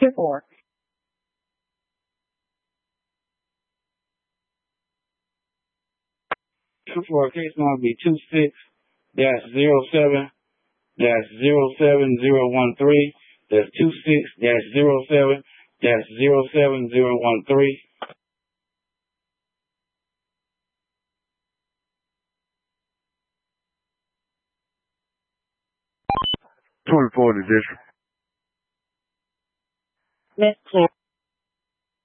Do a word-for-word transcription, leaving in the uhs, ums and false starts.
two four. Two four case number be two six dash zero seven dash zero seven zero one three. That's two six dash zero seven dash zero seven zero one three. Twenty-four to district. Miss Clear.